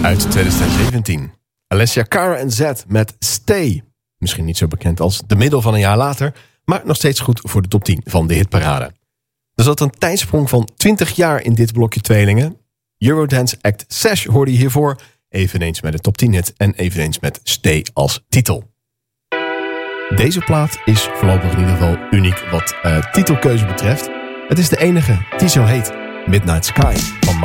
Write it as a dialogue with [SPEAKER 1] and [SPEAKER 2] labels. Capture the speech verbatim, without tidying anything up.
[SPEAKER 1] uit twintig zeventien. Alessia Cara en Z met Stay. Misschien niet zo bekend als De Middel van een jaar later, maar nog steeds goed voor de top tien van de hitparade. Er zat een tijdsprong van twintig jaar in dit blokje tweelingen. Eurodance Act Sash hoorde je hiervoor, eveneens met de top tien hit en eveneens met Stay als titel. Deze plaat is voorlopig in ieder geval uniek wat uh, titelkeuze betreft. Het is de enige die zo heet, Midnight Sky van